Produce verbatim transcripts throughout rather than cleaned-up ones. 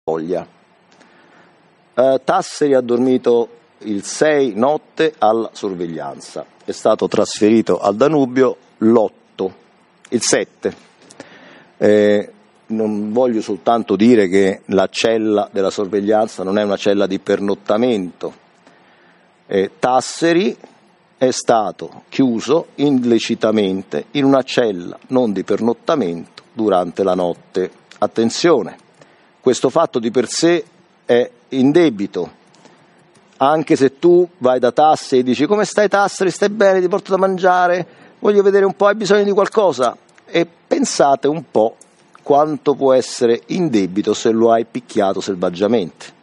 voglia. Eh, Tasseri ha dormito il sei notte alla sorveglianza, è stato trasferito al Danubio l'otto, il sette. Eh, non voglio soltanto dire che la cella della sorveglianza non è una cella di pernottamento. Eh, Tasseri è stato chiuso illecitamente in una cella non di pernottamento durante la notte. Attenzione, questo fatto di per sé è indebito. Anche se tu vai da Tasseri e dici come stai Tasseri, stai bene, ti porto da mangiare, voglio vedere un po', hai bisogno di qualcosa, e pensate un po' quanto può essere indebito se lo hai picchiato selvaggiamente.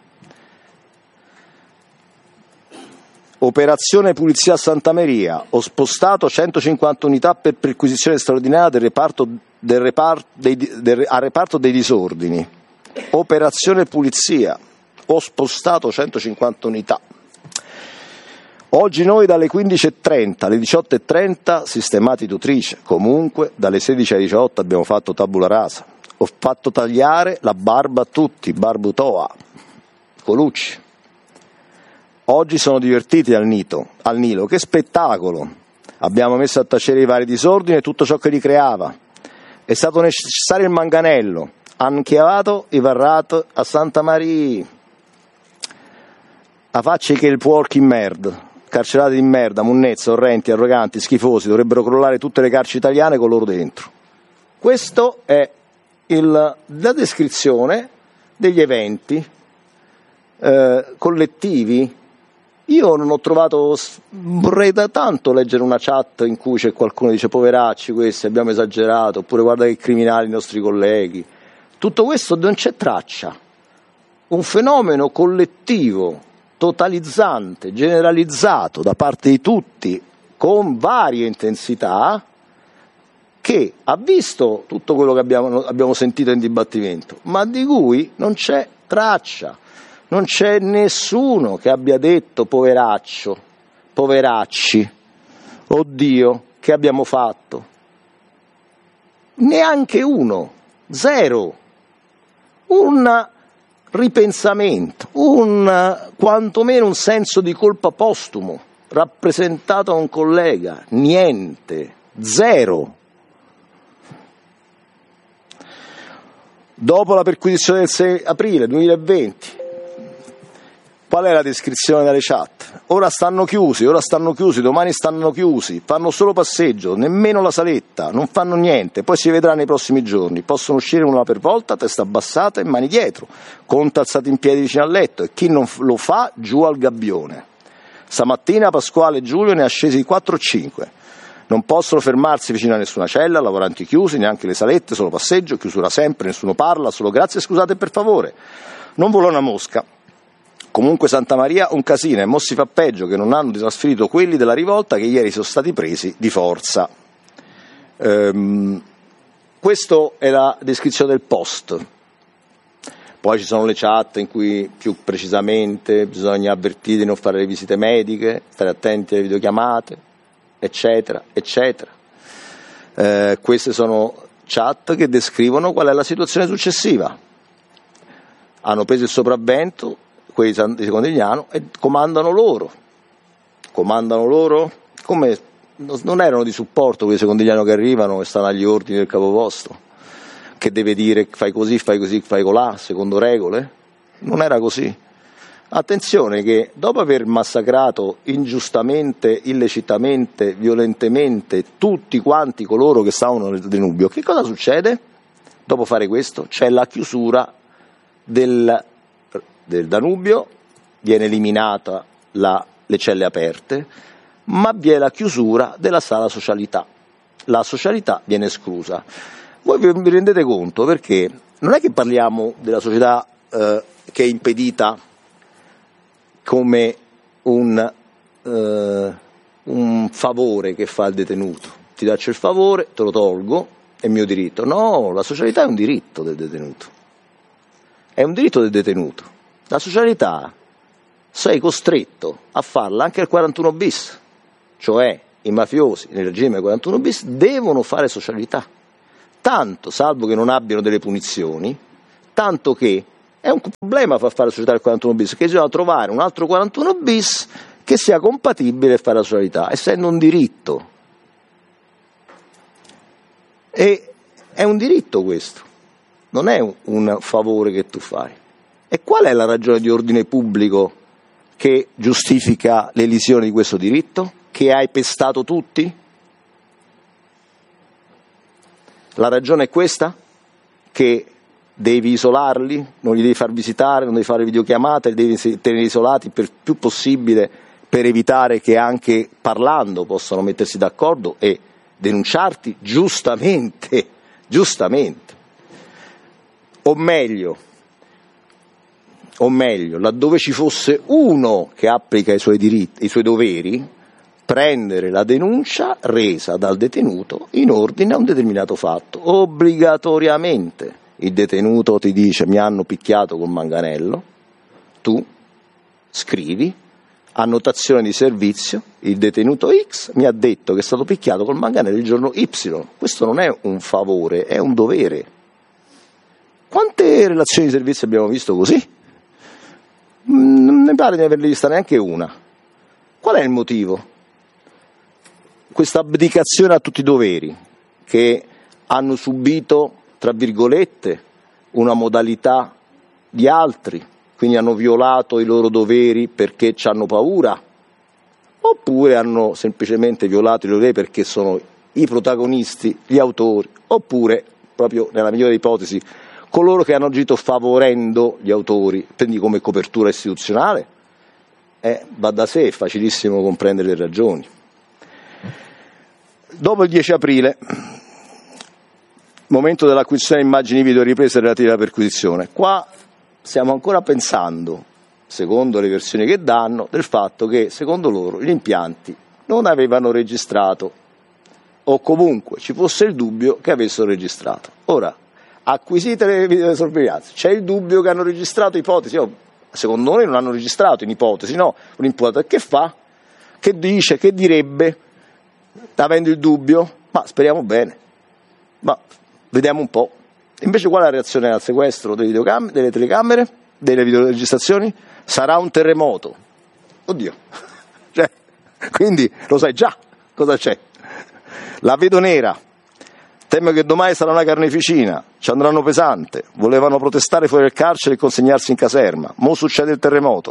Operazione Pulizia a Santa Maria, ho spostato centocinquanta unità per perquisizione straordinaria del reparto, del repar, dei, del, al reparto dei disordini. Operazione Pulizia, ho spostato centocinquanta unità. Oggi noi dalle quindici e trenta alle diciotto e trenta sistemati tutrice, comunque dalle sedici alle diciotto abbiamo fatto tabula rasa. Ho fatto tagliare la barba a tutti, barbutoa, Colucci. Oggi sono divertiti al, Nito, al Nilo, che spettacolo! Abbiamo messo a tacere i vari disordini e tutto ciò che li creava. È stato necessario il manganello, hanno chiavato i varrat a Santa Maria. A faccia che il porco in merda. Carcerati di merda, munnezza, orrenti, arroganti, schifosi, dovrebbero crollare tutte le carceri italiane con loro dentro. Questo è il, la descrizione degli eventi eh, collettivi. Io non ho trovato, vorrei da tanto leggere una chat in cui c'è qualcuno che dice poveracci questi, abbiamo esagerato, oppure guarda che criminali i nostri colleghi. Tutto questo non c'è traccia. Un fenomeno collettivo, totalizzante, generalizzato da parte di tutti, con varie intensità, che ha visto tutto quello che abbiamo, abbiamo sentito in dibattimento, ma di cui non c'è traccia, non c'è nessuno che abbia detto poveraccio, poveracci, oddio, che abbiamo fatto? Neanche uno, zero, un ripensamento, un quantomeno un senso di colpa postumo rappresentato da un collega, niente, zero. Dopo la perquisizione del sei aprile duemilaventi, qual è la descrizione delle chat? Ora stanno chiusi, ora stanno chiusi, domani stanno chiusi, fanno solo passeggio, nemmeno la saletta, non fanno niente, poi si vedrà nei prossimi giorni, possono uscire una per volta, testa abbassata e mani dietro, conto alzati in piedi vicino al letto, e chi non lo fa giù al gabbione. Stamattina Pasquale e Giulio ne ha scesi quattro o cinque. Non possono fermarsi vicino a nessuna cella, lavoranti chiusi, neanche le salette, solo passeggio, chiusura sempre, nessuno parla, solo grazie, scusate per favore. Non vola una mosca. Comunque Santa Maria un casino, e mo si fa peggio che non hanno trasferito quelli della rivolta che ieri sono stati presi di forza. Ehm, questa è la descrizione del post. Poi ci sono le chat in cui più precisamente bisogna avvertire di non fare le visite mediche, stare attenti alle videochiamate, eccetera, eccetera. Eh, queste sono chat che descrivono qual è la situazione successiva. Hanno preso il sopravvento quelli di Secondigliano e comandano loro. Comandano loro? Come non erano di supporto quelli di Secondigliano che arrivano e stanno agli ordini del capoposto, che deve dire fai così, fai così, fai colà, secondo regole? Non era così. Attenzione che dopo aver massacrato ingiustamente, illecitamente, violentemente tutti quanti coloro che stavano nel Danubio, che cosa succede? Dopo fare questo c'è la chiusura del, del Danubio, viene eliminata la, le celle aperte, ma vi è la chiusura della sala socialità. La socialità viene esclusa. Voi vi rendete conto, perché non è che parliamo della società eh, che è impedita come un, eh, un favore che fa il detenuto. Ti faccio il favore, te lo tolgo, è mio diritto. No, la socialità è un diritto del detenuto. È un diritto del detenuto. La socialità sei costretto a farla anche al quarantuno bis, cioè i mafiosi nel regime quarantuno bis devono fare socialità. Tanto, salvo che non abbiano delle punizioni, tanto che È un problema far fare la società del quarantuno bis, perché bisogna trovare un altro quarantuno bis che sia compatibile a fare la società, essendo un diritto. E è un diritto questo, non è un, un favore che tu fai. E qual è la ragione di ordine pubblico che giustifica l'elisione di questo diritto? Che hai pestato tutti? La ragione è questa? Che devi isolarli, non li devi far visitare, non devi fare videochiamate, li devi tenere isolati per più possibile, per evitare che anche parlando possano mettersi d'accordo e denunciarti giustamente, giustamente. O meglio, o meglio, laddove ci fosse uno che applica i suoi diritti, i suoi doveri, prendere la denuncia resa dal detenuto in ordine a un determinato fatto, obbligatoriamente. Il detenuto ti dice mi hanno picchiato col manganello, tu scrivi, annotazione di servizio, il detenuto X mi ha detto che è stato picchiato col manganello il giorno Y. Questo non è un favore, è un dovere. Quante relazioni di servizio abbiamo visto così? Non mi pare di averli vista neanche una. Qual è il motivo? Questa abdicazione a tutti i doveri che hanno subito, tra virgolette, una modalità di altri, quindi hanno violato i loro doveri perché ci hanno paura, oppure hanno semplicemente violato i loro doveri perché sono i protagonisti, gli autori, oppure, proprio nella migliore ipotesi, coloro che hanno agito favorendo gli autori, prendi come copertura istituzionale, eh, va da sé, è facilissimo comprendere le ragioni. Dopo il dieci aprile, momento dell'acquisizione di immagini video riprese relative alla perquisizione, qua stiamo ancora pensando, secondo le versioni che danno, del fatto che secondo loro gli impianti non avevano registrato, o comunque ci fosse il dubbio che avessero registrato. Ora, acquisite le videosorveglianze, c'è il dubbio che hanno registrato ipotesi, oh, secondo noi non hanno registrato in ipotesi, no, un imputato che fa? Che dice, che direbbe, avendo il dubbio? Ma speriamo bene, ma vediamo un po'. Invece qual è la reazione al sequestro delle, videocam- delle telecamere, delle videoregistrazioni? Sarà un terremoto. Oddio, cioè, quindi lo sai già cosa c'è. La vedo nera. Temo che domani sarà una carneficina, ci andranno pesante, volevano protestare fuori del carcere e consegnarsi in caserma, mo succede il terremoto.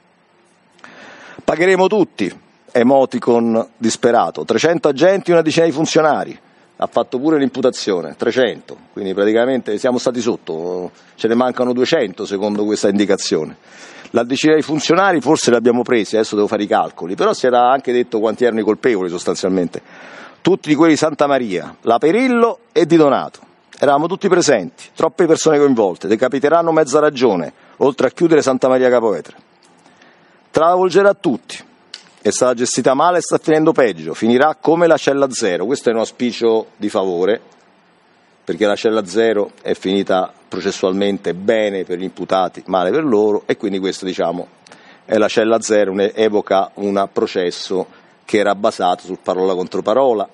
Pagheremo tutti, emoticon disperato, trecento agenti e una decina di funzionari, ha fatto pure l'imputazione, trecento, quindi praticamente siamo stati sotto, ce ne mancano duecento secondo questa indicazione. La decina di funzionari forse li abbiamo presi, adesso devo fare i calcoli, però si era anche detto quanti erano i colpevoli sostanzialmente. Tutti quelli di Santa Maria, La Perillo e Di Donato. Eravamo tutti presenti, troppe persone coinvolte, decapiteranno mezza ragione, oltre a chiudere Santa Maria Capovetere. Travolgerà tutti, è stata gestita male e sta finendo peggio, finirà come la cella zero. Questo è un auspicio di favore, perché la cella zero è finita processualmente bene per gli imputati, male per loro, e quindi questo, diciamo, è la cella zero, evoca un processo che era basato sul parola contro parola,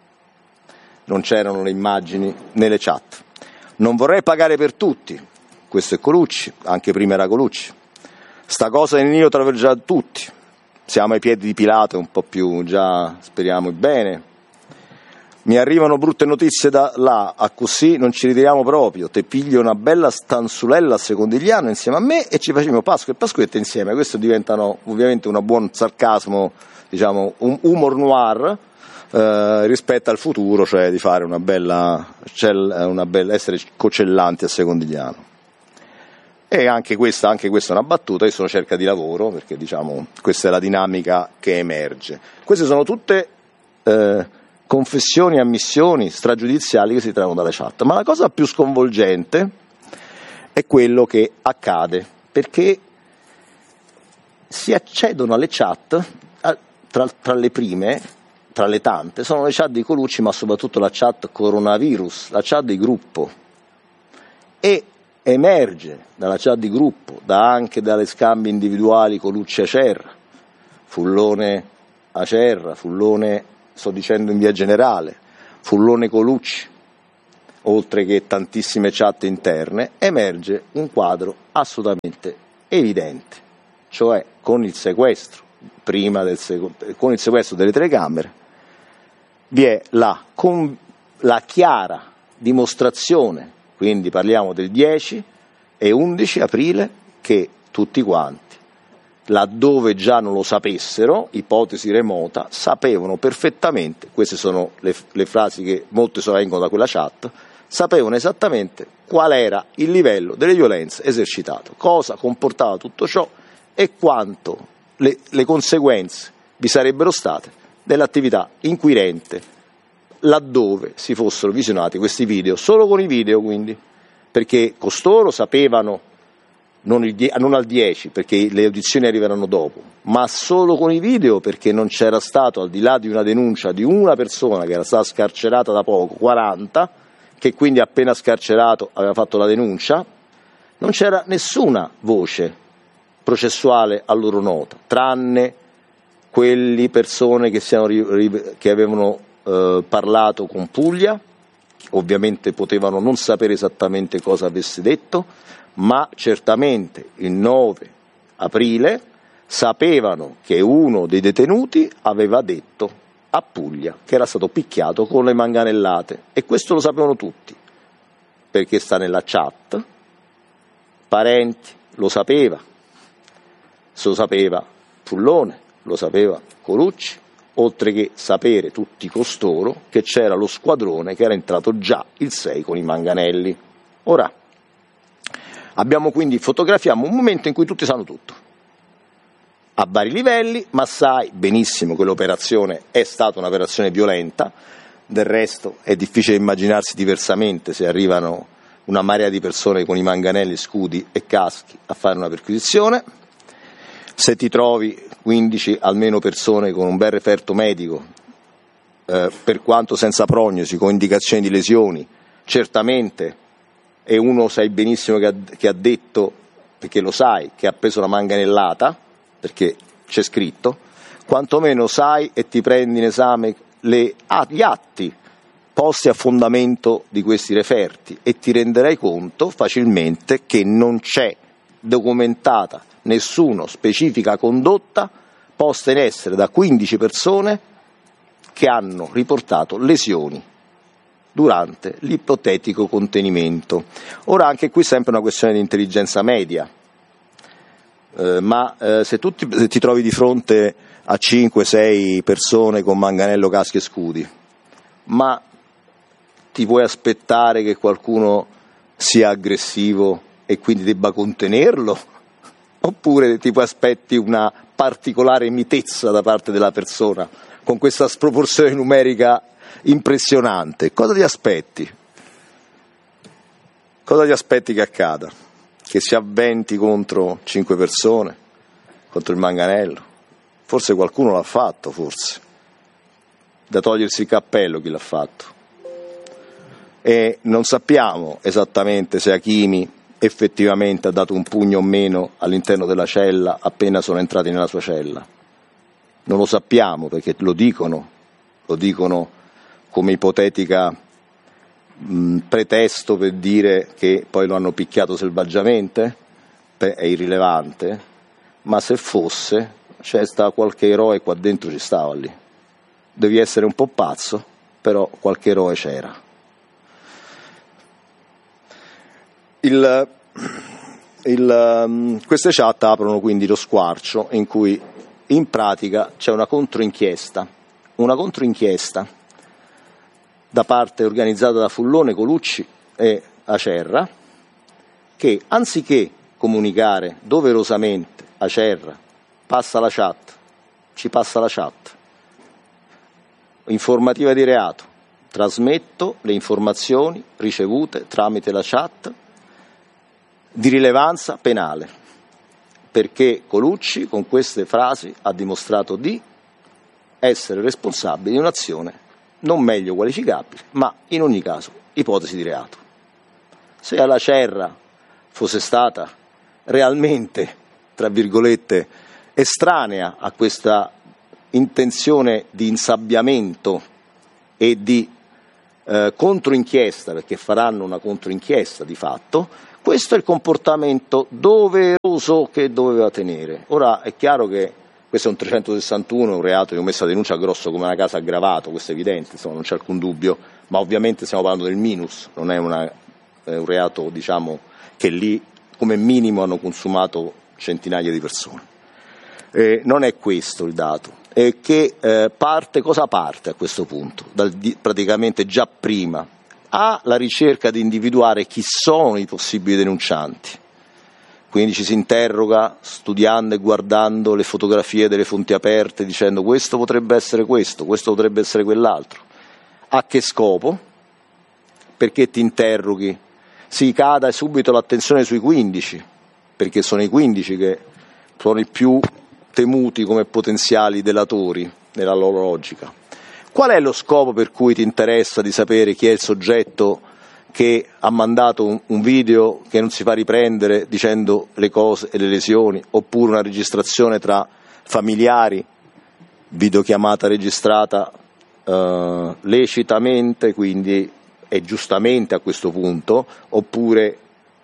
non c'erano le immagini né le chat. Non vorrei pagare per tutti, questo è Colucci, anche prima era Colucci. Sta cosa nel Nilo travolgerà tutti, siamo ai piedi di Pilato, un po' più già speriamo bene. Mi arrivano brutte notizie da là, a così non ci ritiriamo proprio, te piglio una bella stanzulella a Secondigliano insieme a me e ci facciamo Pasqua e Pasquetta insieme. Questo diventano ovviamente un buon sarcasmo, diciamo un humor noir eh, rispetto al futuro, cioè di fare una bella, una bella essere cocellanti a Secondigliano. E anche questa, anche questa è una battuta, adesso cerca di lavoro, perché diciamo questa è la dinamica che emerge. Queste sono tutte eh, confessioni, ammissioni stragiudiziali che si traggono dalle chat, ma la cosa più sconvolgente è quello che accade, perché si accedono alle chat, tra, tra le prime, tra le tante, sono le chat di Colucci, ma soprattutto la chat coronavirus, la chat di gruppo, e emerge dalla chat di gruppo, da anche dalle scambi individuali Colucci-Acerra, Fullone-Acerra, Fullone, sto dicendo in via generale, Fullone-Colucci, oltre che tantissime chat interne, emerge un quadro assolutamente evidente, cioè con il sequestro, prima del sec- con il sequestro delle telecamere, vi è la, con, la chiara dimostrazione, quindi parliamo del dieci e undici aprile, che tutti quanti, laddove già non lo sapessero, ipotesi remota, sapevano perfettamente, queste sono le, le frasi che molte sovengono da quella chat, sapevano esattamente qual era il livello delle violenze esercitato, cosa comportava tutto ciò e quanto le, le conseguenze vi sarebbero state dell'attività inquirente laddove si fossero visionati questi video, solo con i video quindi, perché costoro sapevano, non, il, non al dieci perché le audizioni arriveranno dopo, ma solo con i video perché non c'era stato, al di là di una denuncia di una persona che era stata scarcerata da poco, quaranta, che quindi appena scarcerato aveva fatto la denuncia, non c'era nessuna voce processuale a loro nota, tranne quelli persone che, siano, che avevano eh, parlato con Puglia, ovviamente potevano non sapere esattamente cosa avesse detto, ma certamente il nove aprile sapevano che uno dei detenuti aveva detto a Puglia che era stato picchiato con le manganellate, e questo lo sapevano tutti, perché sta nella chat, parenti, lo sapeva, lo sapeva Fullone, lo sapeva Colucci, oltre che sapere tutti costoro che c'era lo squadrone che era entrato già il sei con i manganelli. Ora, abbiamo quindi, fotografiamo un momento in cui tutti sanno tutto, a vari livelli, ma sai benissimo che l'operazione è stata un'operazione violenta, del resto è difficile immaginarsi diversamente se arrivano una marea di persone con i manganelli, scudi e caschi a fare una perquisizione, se ti trovi quindici almeno persone con un bel referto medico, eh, per quanto senza prognosi, con indicazioni di lesioni, certamente, e uno sai benissimo che ha, che ha detto, perché lo sai, che ha preso la manganellata, perché c'è scritto, quantomeno sai e ti prendi in esame le, ah, gli atti posti a fondamento di questi referti e ti renderai conto facilmente che non c'è documentata nessuna specifica condotta posta in essere da quindici persone che hanno riportato lesioni durante l'ipotetico contenimento. Ora anche qui sempre una questione di intelligenza media, eh, ma eh, se tu ti, se ti trovi di fronte a cinque sei persone con manganello, caschi e scudi, ma ti puoi aspettare che qualcuno sia aggressivo e quindi debba contenerlo? Oppure ti aspetti una particolare mitezza da parte della persona con questa sproporzione numerica impressionante? Cosa ti aspetti? Cosa ti aspetti che accada? Che si avventi contro cinque persone, contro il manganello? Forse qualcuno l'ha fatto, forse. Da togliersi il cappello chi l'ha fatto. E non sappiamo esattamente se Achimi effettivamente ha dato un pugno o meno all'interno della cella appena sono entrati nella sua cella. Non lo sappiamo perché lo dicono, lo dicono come ipotetica mh, pretesto per dire che poi lo hanno picchiato selvaggiamente. Beh, è irrilevante, ma se fosse, c'è stato qualche eroe qua dentro, ci stava lì. Devi essere un po' pazzo, però qualche eroe c'era. Il, il, queste chat aprono quindi lo squarcio in cui in pratica c'è una controinchiesta, una controinchiesta da parte organizzata da Fullone, Colucci e Acerra, che anziché comunicare doverosamente Acerra passa la chat, ci passa la chat, informativa di reato, trasmetto le informazioni ricevute tramite la chat di rilevanza penale, perché Colucci con queste frasi ha dimostrato di essere responsabile di un'azione non meglio qualificabile, ma in ogni caso ipotesi di reato. Se alla Cerra fosse stata realmente, tra virgolette, estranea a questa intenzione di insabbiamento e di eh, controinchiesta, perché faranno una controinchiesta di fatto, questo è il comportamento doveroso che doveva tenere. Ora è chiaro che questo è un trecentosessantuno, un reato di omessa denuncia grosso come una casa aggravato, questo è evidente, insomma, non c'è alcun dubbio, ma ovviamente stiamo parlando del minus, non è, una, è un reato, diciamo, che lì come minimo hanno consumato centinaia di persone. Eh, non è questo il dato, è che eh, parte, cosa parte a questo punto? Dal, di, praticamente già prima, a la ricerca di individuare chi sono i possibili denuncianti. Quindi ci si interroga studiando e guardando le fotografie delle fonti aperte, dicendo questo potrebbe essere questo, questo potrebbe essere quell'altro. A che scopo? Perché ti interroghi? Si cada subito l'attenzione sui quindici, perché sono i quindici che sono i più temuti come potenziali delatori nella loro logica. Qual è lo scopo per cui ti interessa di sapere chi è il soggetto che ha mandato un, un video che non si fa riprendere dicendo le cose e le lesioni, oppure una registrazione tra familiari, videochiamata registrata eh, lecitamente, quindi è giustamente a questo punto, oppure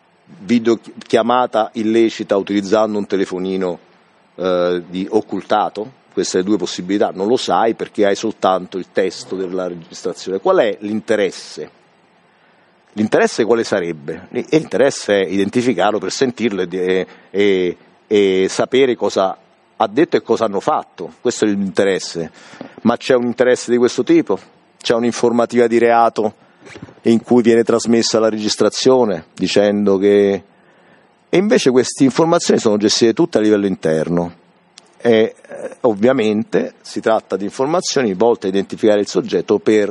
videochiamata illecita utilizzando un telefonino eh, di occultato? Queste due possibilità, non lo sai perché hai soltanto il testo della registrazione. Qual è l'interesse? L'interesse quale sarebbe? L'interesse è identificarlo per sentirlo e, e, e sapere cosa ha detto e cosa hanno fatto. Questo è l'interesse. Ma c'è un interesse di questo tipo? C'è un'informativa di reato in cui viene trasmessa la registrazione dicendo che... E invece queste informazioni sono gestite tutte a livello interno. E eh, ovviamente si tratta di informazioni volte a identificare il soggetto per,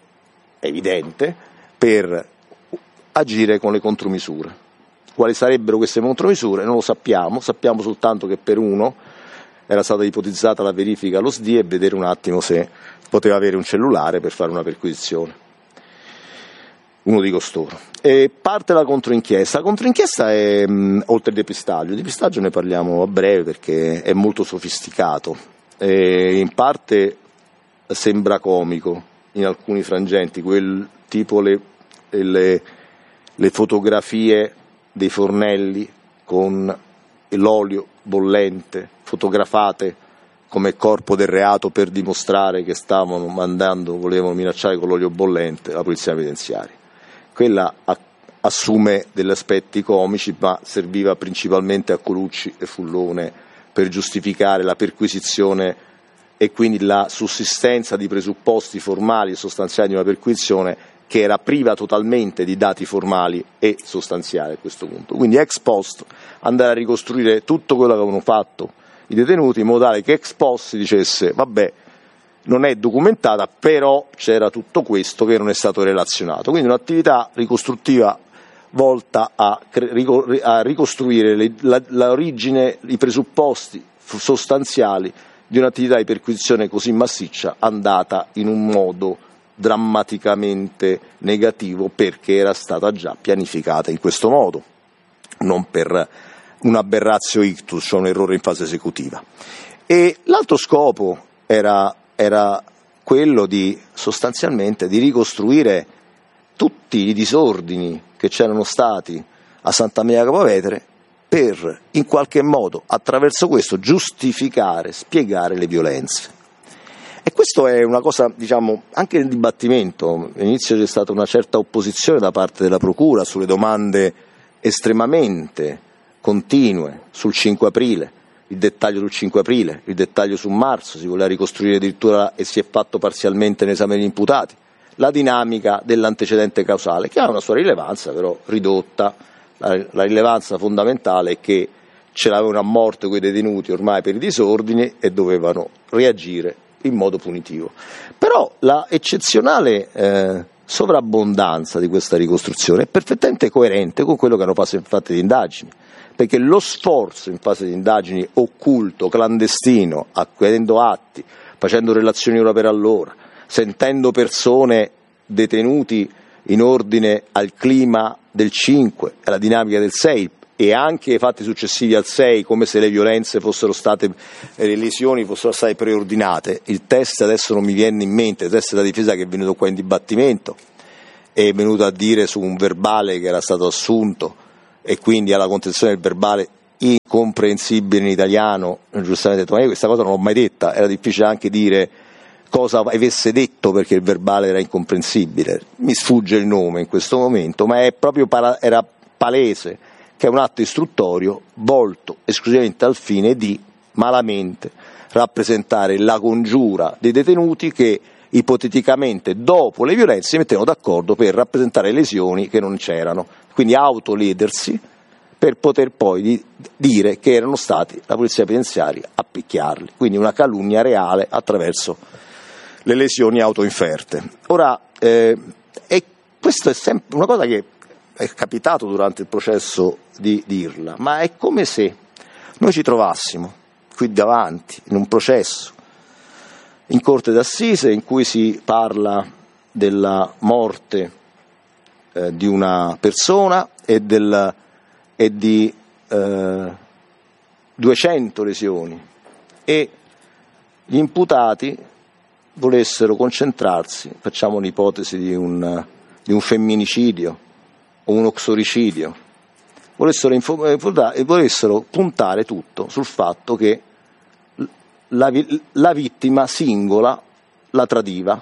è evidente, per agire con le contromisure. Quali sarebbero queste contromisure? Non lo sappiamo, sappiamo soltanto che per uno era stata ipotizzata la verifica allo S D I e vedere un attimo se poteva avere un cellulare per fare una perquisizione. Uno di costoro. E parte la controinchiesta. La controinchiesta è, mh, oltre il depistaggio, il depistaggio ne parliamo a breve perché è molto sofisticato e in parte sembra comico in alcuni frangenti, quel tipo le, le, le fotografie dei fornelli con l'olio bollente fotografate come corpo del reato per dimostrare che stavano mandando, volevano minacciare con l'olio bollente la polizia penitenziaria. Quella assume degli aspetti comici, ma serviva principalmente a Colucci e Fullone per giustificare la perquisizione e quindi la sussistenza di presupposti formali e sostanziali di una perquisizione che era priva totalmente di dati formali e sostanziali a questo punto. Quindi ex post andare a ricostruire tutto quello che avevano fatto i detenuti in modo tale che ex post si dicesse vabbè, non è documentata, però c'era tutto questo che non è stato relazionato. Quindi un'attività ricostruttiva volta a, a ricostruire le, la, l'origine, i presupposti sostanziali di un'attività di perquisizione così massiccia andata in un modo drammaticamente negativo perché era stata già pianificata in questo modo, non per un aberratio ictus, cioè un errore in fase esecutiva. E l'altro scopo era era quello di sostanzialmente di ricostruire tutti i disordini che c'erano stati a Santa Maria Capua Vetere per in qualche modo attraverso questo giustificare, spiegare le violenze. E questo è una cosa, diciamo, anche nel dibattimento, all'inizio c'è stata una certa opposizione da parte della Procura sulle domande estremamente continue sul cinque aprile. Il dettaglio sul cinque aprile, il dettaglio su marzo, si voleva ricostruire addirittura e si è fatto parzialmente l'esame degli imputati, la dinamica dell'antecedente causale, che ha una sua rilevanza però ridotta, la, la rilevanza fondamentale è che ce l'avevano a morte quei detenuti ormai per i disordini e dovevano reagire in modo punitivo. Però la eccezionale eh, sovrabbondanza di questa ricostruzione è perfettamente coerente con quello che hanno fatto le indagini. Perché lo sforzo in fase di indagini occulto, clandestino, acquisendo atti, facendo relazioni ora per allora, sentendo persone detenuti in ordine al clima del cinque, alla dinamica del sei e anche ai fatti successivi al sei, come se le violenze fossero state, le lesioni fossero state preordinate. Il test adesso non mi viene in mente, il test della difesa che è venuto qua in dibattimento, è venuto a dire su un verbale che era stato assunto e quindi alla contestuale del verbale incomprensibile in italiano, giustamente ha detto, ma io questa cosa non l'ho mai detta, era difficile anche dire cosa avesse detto perché il verbale era incomprensibile, mi sfugge il nome in questo momento, ma è proprio para- era palese che è un atto istruttorio volto esclusivamente al fine di malamente rappresentare la congiura dei detenuti che ipoteticamente dopo le violenze si mettevano d'accordo per rappresentare lesioni che non c'erano, quindi autoledersi per poter poi di, dire che erano stati la polizia penitenziaria a picchiarli, quindi una calunnia reale attraverso le lesioni autoinferte. Ora, eh, e questo è sempre una cosa che è capitato durante il processo di Dirla, ma è come se noi ci trovassimo qui davanti in un processo in corte d'assise in cui si parla della morte eh, di una persona e, del, e di eh, duecento lesioni e gli imputati volessero concentrarsi, facciamo l'ipotesi di un, di un femminicidio o un uxoricidio, volessero, info- volessero puntare tutto sul fatto che la, la vittima singola la tradiva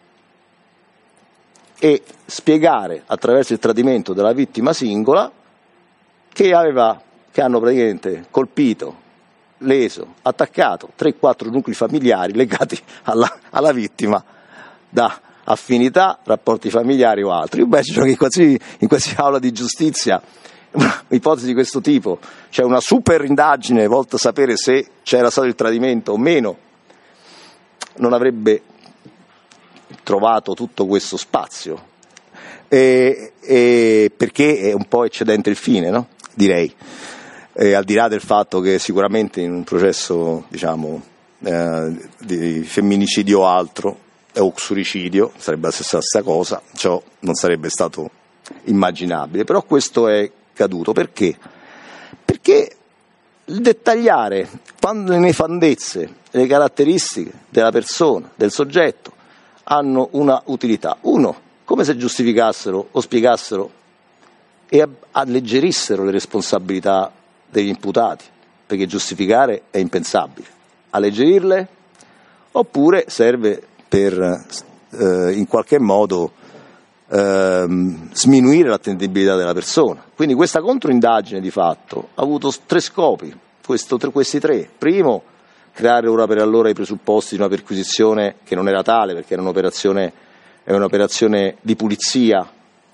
e spiegare attraverso il tradimento della vittima singola che, aveva, che hanno praticamente colpito, leso, attaccato tre quattro nuclei familiari legati alla, alla vittima da affinità, rapporti familiari o altri. Io immagino che in qualsiasi, in qualsiasi aula di giustizia un'ipotesi di questo tipo, c'è una super indagine volta a sapere se c'era stato il tradimento o meno, non avrebbe trovato tutto questo spazio, e, e perché è un po' eccedente il fine, no? Direi, e al di là del fatto che sicuramente in un processo, diciamo, eh, di femminicidio o altro, o uxoricidio, sarebbe la stessa, stessa cosa, ciò non sarebbe stato immaginabile, però questo è caduto. Perché? Perché il dettagliare quando le nefandezze, le caratteristiche della persona, del soggetto, hanno una utilità. Uno, come se giustificassero o spiegassero e alleggerissero le responsabilità degli imputati, perché giustificare è impensabile. Alleggerirle? Oppure serve per eh, in qualche modo Ehm, sminuire l'attendibilità della persona. Quindi questa controindagine di fatto ha avuto tre scopi, questo, tre, questi tre. Primo, creare ora per allora i presupposti di una perquisizione che non era tale, perché era un'operazione, era un'operazione di pulizia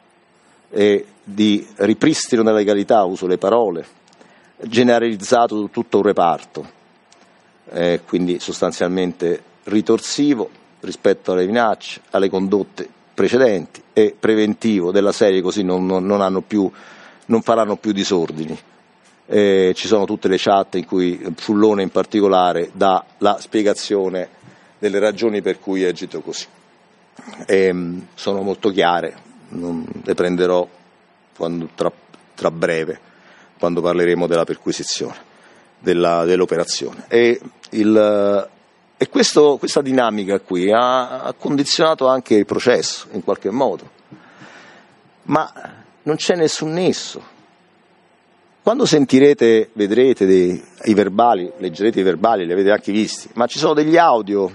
e di ripristino della legalità, uso le parole, generalizzato su tutto un reparto, eh, quindi sostanzialmente ritorsivo rispetto alle minacce, alle condotte precedenti e preventivo della serie, così non, non, non, hanno più, non faranno più disordini. Eh, ci sono tutte le chat in cui Fullone in particolare dà la spiegazione delle ragioni per cui è agito così. Eh, sono molto chiare, non le prenderò quando, tra, tra breve, quando parleremo della perquisizione, della, dell'operazione. E il E questo, questa dinamica qui ha, ha condizionato anche il processo, in qualche modo. Ma non c'è nessun nesso. Quando sentirete, vedrete dei, i verbali, leggerete i verbali, li avete anche visti, ma ci sono degli audio,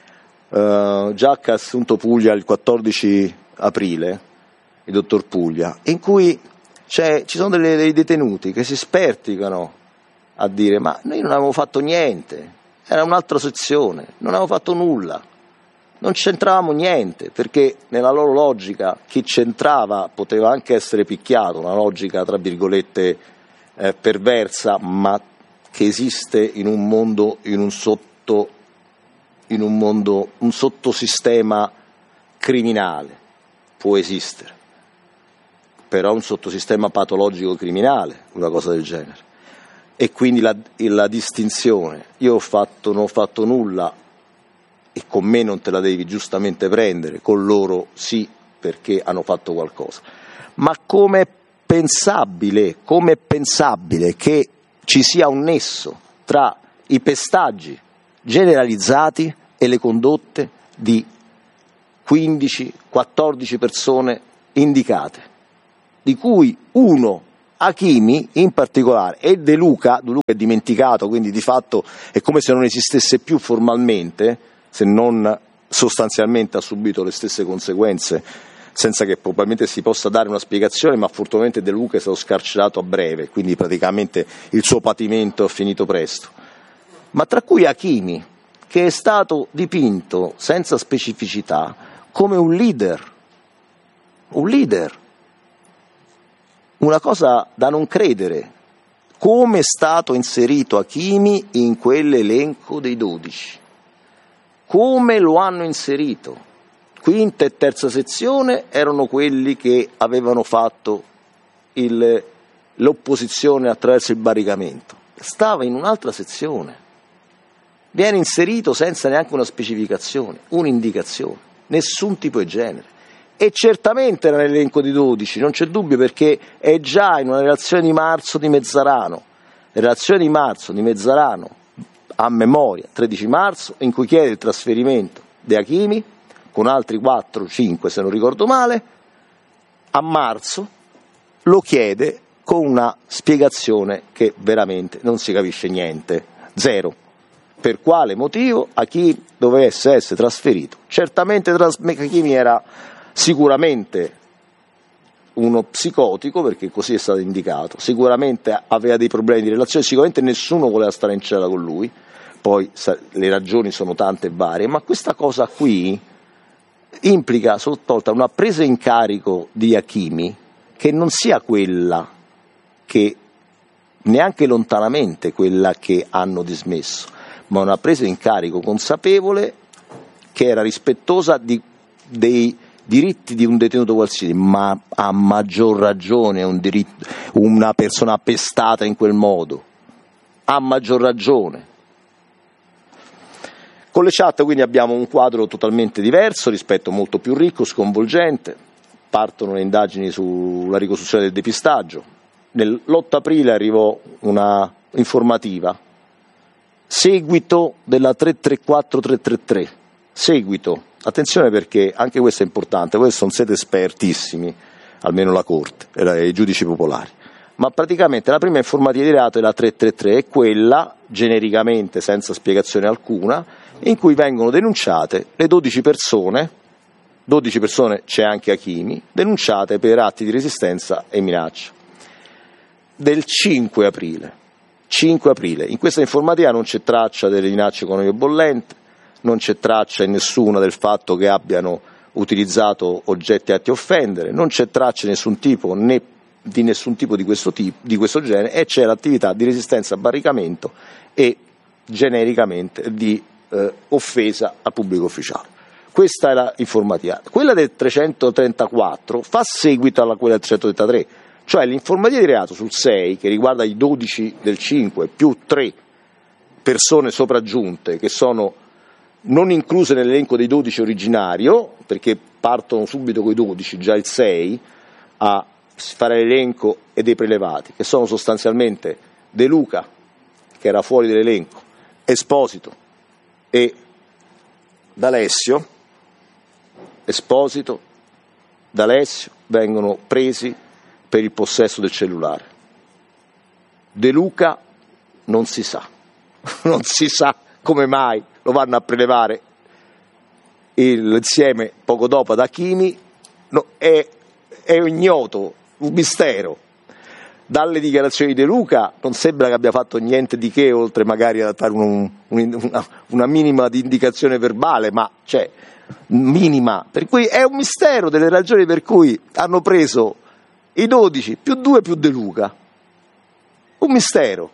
eh, già che ha assunto Puglia il quattordici aprile, il dottor Puglia, in cui c'è, ci sono delle, dei detenuti che si sperticano a dire ma noi non avevamo fatto niente. Era un'altra sezione, non avevamo fatto nulla, non c'entravamo niente, perché nella loro logica chi c'entrava poteva anche essere picchiato, una logica tra virgolette eh, perversa, ma che esiste in un mondo, in un sotto, in un mondo, un sottosistema criminale, può esistere, però un sottosistema patologico criminale, una cosa del genere. E quindi la, la distinzione, io ho fatto, non ho fatto nulla e con me non te la devi giustamente prendere, con loro sì perché hanno fatto qualcosa. Ma come è pensabile, come è pensabile che ci sia un nesso tra i pestaggi generalizzati e le condotte di quindici quattordici persone indicate, di cui uno, Hakimi in particolare, e De Luca, De Luca è dimenticato, quindi di fatto è come se non esistesse più formalmente, se non sostanzialmente ha subito le stesse conseguenze, senza che probabilmente si possa dare una spiegazione, ma fortunatamente De Luca è stato scarcerato a breve, quindi praticamente il suo patimento è finito presto. Ma tra cui Hakimi, che è stato dipinto senza specificità come un leader, un leader, una cosa da non credere, come è stato inserito Hakimi in quell'elenco dei dodici, come lo hanno inserito. Quinta e terza sezione erano quelli che avevano fatto il, l'opposizione attraverso il barricamento, stava in un'altra sezione, viene inserito senza neanche una specificazione, un'indicazione, nessun tipo e genere. E certamente era nell'elenco di dodici, non c'è dubbio, perché è già in una relazione di marzo di Mezzarano, relazione di marzo di Mezzarano a memoria, tredici marzo, in cui chiede il trasferimento di Hakimi, con altri quattro cinque se non ricordo male, a marzo lo chiede con una spiegazione che veramente non si capisce niente, zero. Per quale motivo Hakimi dovesse essere trasferito? Certamente Hakimi era sicuramente uno psicotico, perché così è stato indicato, sicuramente aveva dei problemi di relazione, sicuramente nessuno voleva stare in cella con lui, poi le ragioni sono tante e varie, ma questa cosa qui implica sottolta una presa in carico di Hakimi che non sia quella che, neanche lontanamente quella che hanno dismesso, ma una presa in carico consapevole che era rispettosa di, dei diritti di un detenuto qualsiasi, ma a maggior ragione un diritto, una persona appestata in quel modo, a maggior ragione. Con le chat quindi abbiamo un quadro totalmente diverso, rispetto molto più ricco, sconvolgente, partono le indagini sulla ricostruzione del depistaggio, nell'otto aprile arrivò una informativa, seguito della tre tre quattro tre tre tre, seguito, attenzione perché anche questo è importante, voi non siete espertissimi, almeno la Corte e i giudici popolari, ma praticamente la prima informativa di reato è la tre tre tre, è quella, genericamente senza spiegazione alcuna, in cui vengono denunciate le dodici persone, dodici persone c'è anche Hakimi, denunciate per atti di resistenza e minaccia, del cinque aprile. cinque aprile. In questa informativa non c'è traccia delle minacce economiche bollente, non c'è traccia in nessuna del fatto che abbiano utilizzato oggetti atti a offendere, non c'è traccia di nessun tipo, né di nessun tipo di questo, tipo, di questo genere, e c'è l'attività di resistenza a barricamento e genericamente di eh, offesa al pubblico ufficiale. Questa è la informativa. Quella del trecentotrentaquattro fa seguito alla quella del trecentotrentatré, cioè l'informativa di reato sul sei, che riguarda i dodici del cinque, più tre persone sopraggiunte che sono non incluse nell'elenco dei dodici originario, perché partono subito con i dodici, già il sei, a fare l'elenco e dei prelevati, che sono sostanzialmente De Luca, che era fuori dell'elenco, Esposito e D'Alessio. Esposito, D'Alessio vengono presi per il possesso del cellulare. De Luca non si sa, non si sa come mai lo vanno a prelevare insieme poco dopo ad Hakimi, no, è, è ignoto, un mistero. Dalle dichiarazioni di De Luca non sembra che abbia fatto niente di che, oltre magari a dare un, un, una, una minima di indicazione verbale, ma cioè minima, per cui è un mistero delle ragioni per cui hanno preso i dodici più due più De Luca, un mistero,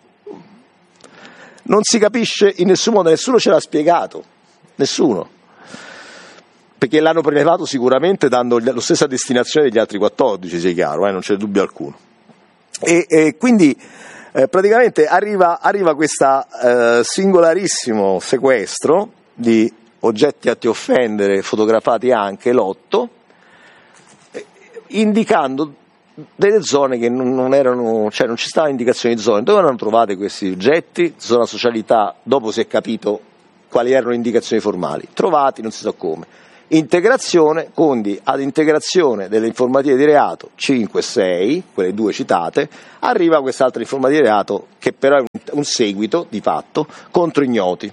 non si capisce in nessun modo, nessuno ce l'ha spiegato, nessuno, perché l'hanno prelevato sicuramente dando la stessa destinazione degli altri quattordici, sia chiaro, eh, non c'è dubbio alcuno. E, e quindi eh, praticamente arriva, arriva questo eh, singolarissimo sequestro di oggetti atti a offendere, fotografati anche, l'otto, eh, indicando delle zone che non, non erano, cioè non ci stava indicazione di zone, dove erano trovate questi oggetti, zona socialità, dopo si è capito quali erano le indicazioni formali, trovati non si sa come, integrazione, quindi ad integrazione delle informative di reato cinque e sei, quelle due citate, arriva quest'altra informativa di reato che però è un, un seguito di fatto contro ignoti,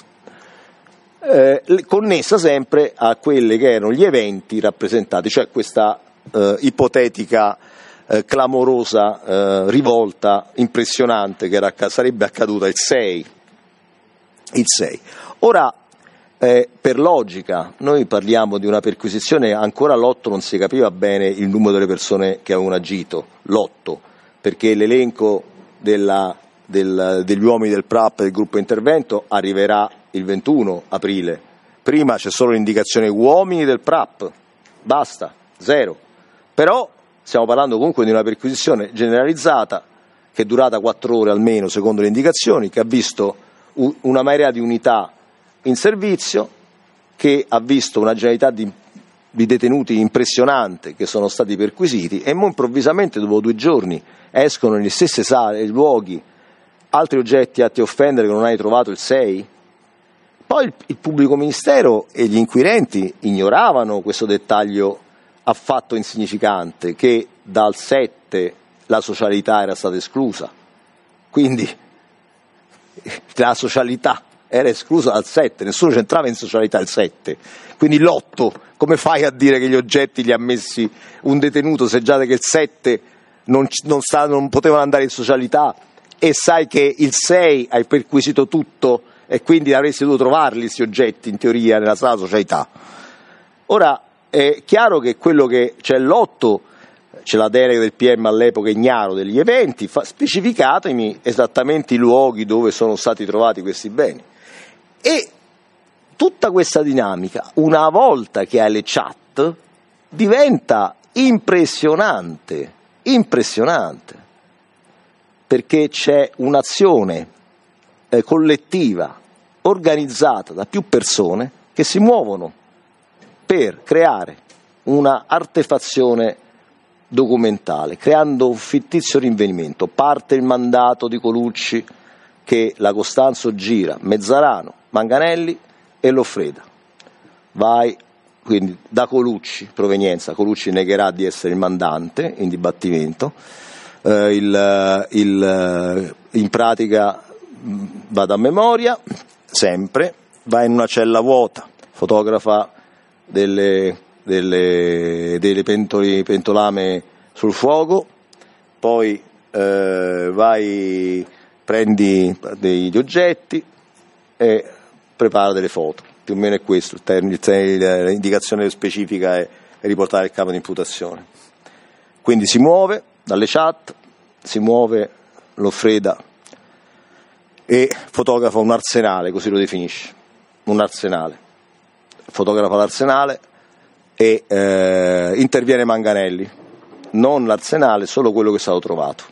eh, connessa sempre a quelli che erano gli eventi rappresentati, cioè questa eh, ipotetica eh, clamorosa eh, rivolta impressionante che era, sarebbe accaduta il sei. Il sei. Ora, Eh, per logica, noi parliamo di una perquisizione, ancora l'otto non si capiva bene il numero delle persone che avevano agito, l'otto, perché l'elenco della, del, degli uomini del P R A P del gruppo intervento arriverà il ventuno aprile, prima c'è solo l'indicazione uomini del P R A P, basta, zero, però stiamo parlando comunque di una perquisizione generalizzata che è durata quattro ore almeno secondo le indicazioni, che ha visto una marea di unità in servizio, che ha visto una generalità di, di detenuti impressionante che sono stati perquisiti, e mo improvvisamente dopo due giorni escono nelle stesse sale, luoghi, altri oggetti atti a offendere che non hai trovato il sei. Poi il, il pubblico ministero e gli inquirenti ignoravano questo dettaglio affatto insignificante, che dal sette la socialità era stata esclusa, quindi la socialità era esclusa dal sette, nessuno c'entrava in socialità il sette, quindi l'otto, come fai a dire che gli oggetti li ha messi un detenuto se già che il sette non, non, sta, non potevano andare in socialità, e sai che il sei hai perquisito tutto e quindi avresti dovuto trovarli questi oggetti in teoria nella sala socialità. Ora è chiaro che quello che c'è l'otto, c'è la delega del P M all'epoca ignaro degli eventi, fa, specificatemi esattamente i luoghi dove sono stati trovati questi beni. E tutta questa dinamica, una volta che hai le chat, diventa impressionante, impressionante, perché c'è un'azione eh, collettiva, organizzata da più persone, che si muovono per creare una artefazione documentale, creando un fittizio rinvenimento. Parte il mandato di Colucci che la Costanzo gira, Mezzarano, Manganelli e Loffreda. Vai quindi da Colucci, provenienza, Colucci negherà di essere il mandante in dibattimento, eh, il, il, in pratica vado a memoria, sempre, va in una cella vuota, fotografa delle, delle, delle pentoli, pentolame sul fuoco, poi eh, vai, prendi degli oggetti e prepara delle foto, più o meno è questo il termine, l'indicazione specifica è, è riportare il capo di imputazione. Quindi si muove dalle chat, si muove Loffreda e fotografa un arsenale, così lo definisce, un arsenale, fotografa l'arsenale e eh, interviene Manganelli, non l'arsenale, solo quello che è stato trovato.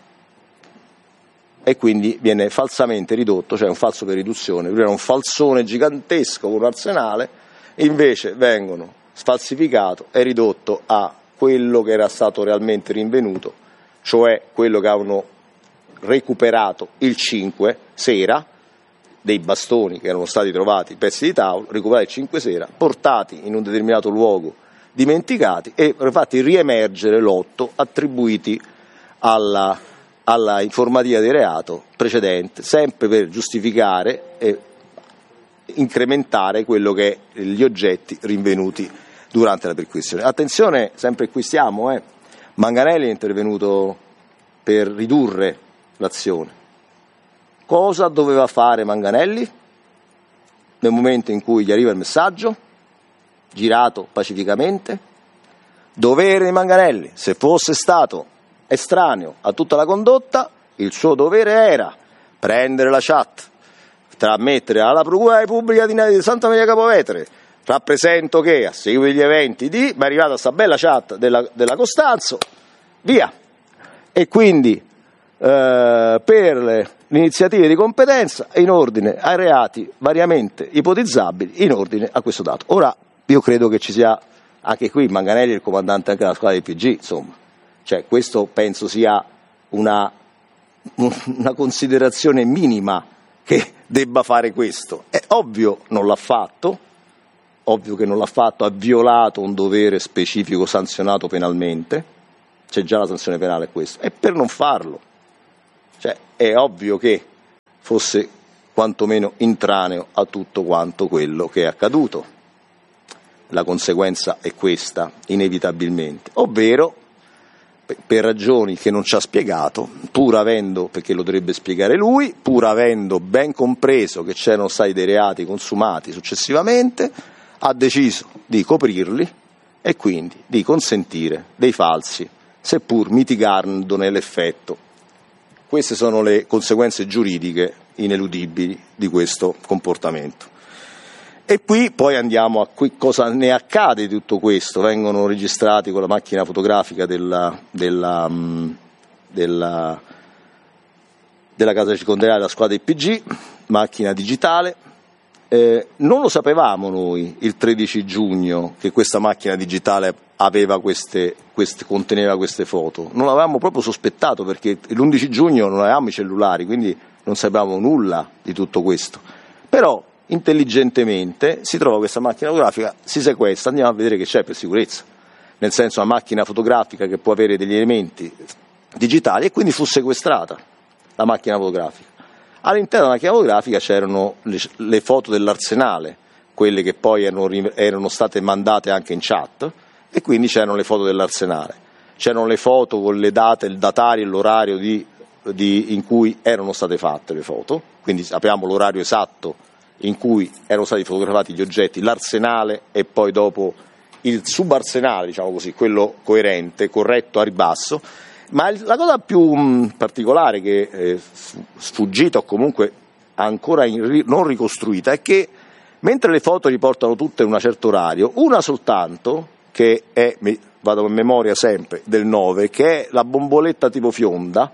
E quindi viene falsamente ridotto, cioè un falso per riduzione, prima era un falsone gigantesco con un arsenale, invece vengono sfalsificato e ridotto a quello che era stato realmente rinvenuto, cioè quello che avevano recuperato il cinque sera, dei bastoni che erano stati trovati, pezzi di tavolo, recuperati il cinque sera, portati in un determinato luogo, dimenticati e fatti riemergere l'otto, attribuiti alla alla informativa di reato precedente, sempre per giustificare e incrementare quello che è gli oggetti rinvenuti durante la perquisizione. Attenzione, sempre qui stiamo, eh. Manganelli è intervenuto per ridurre l'azione. Cosa doveva fare Manganelli nel momento in cui gli arriva il messaggio, girato pacificamente? Dovere di Manganelli, se fosse stato estraneo a tutta la condotta, il suo dovere era prendere la chat, trasmettere alla Procura Repubblica di Santa Maria Capua Vetere, rappresento che a seguito degli eventi di, mi è arrivata sta bella chat della, della Costanzo, via. E quindi eh, per le, le iniziative di competenza in ordine ai reati variamente ipotizzabili in ordine a questo dato. Ora io credo che ci sia anche qui Manganelli, il comandante anche della squadra del P G, insomma. Cioè, questo penso sia una, una considerazione minima che debba fare questo. È ovvio non l'ha fatto, ovvio che non l'ha fatto, ha violato un dovere specifico sanzionato penalmente, c'è già la sanzione penale a questo, e per non farlo, cioè è ovvio che fosse quantomeno intraneo a tutto quanto quello che è accaduto. La conseguenza è questa, inevitabilmente, ovvero per ragioni che non ci ha spiegato, pur avendo, perché lo dovrebbe spiegare lui, pur avendo ben compreso che c'erano stati dei reati consumati successivamente, ha deciso di coprirli e quindi di consentire dei falsi, seppur mitigandone l'effetto. Queste sono le conseguenze giuridiche ineludibili di questo comportamento. E qui poi andiamo a qui, cosa ne accade di tutto questo. Vengono registrati con la macchina fotografica della, della, della, della casa circondariale della squadra I P G, macchina digitale. Eh, non lo sapevamo noi il tredici giugno che questa macchina digitale aveva queste, queste, conteneva queste foto. Non l'avevamo proprio sospettato, perché l'undici giugno non avevamo i cellulari, quindi non sapevamo nulla di tutto questo. Però intelligentemente si trova questa macchina fotografica, si sequestra, andiamo a vedere che c'è per sicurezza, nel senso una macchina fotografica che può avere degli elementi digitali, e quindi fu sequestrata la macchina fotografica. All'interno della macchina fotografica c'erano le, le foto dell'arsenale, quelle che poi erano, erano state mandate anche in chat, e quindi c'erano le foto dell'arsenale, c'erano le foto con le date, il datario e l'orario di, di, in cui erano state fatte le foto, quindi sappiamo l'orario esatto in cui erano stati fotografati gli oggetti, l'arsenale e poi dopo il subarsenale, diciamo così, quello coerente, corretto a ribasso. Ma la cosa più mh, particolare che è sfuggita o comunque ancora in, non ricostruita è che mentre le foto riportano tutte in un certo orario, una soltanto, che è, vado a memoria sempre, del nove, che è la bomboletta tipo fionda,